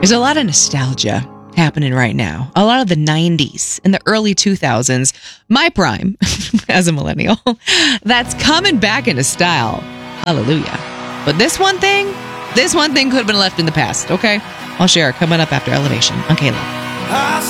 There's a lot of nostalgia happening right now. A lot of the 90s and the early 2000s, my prime as a millennial, that's coming back into style. Hallelujah. But this one thing could have been left in the past, okay? I'll share it coming up after Elevation on K-Love.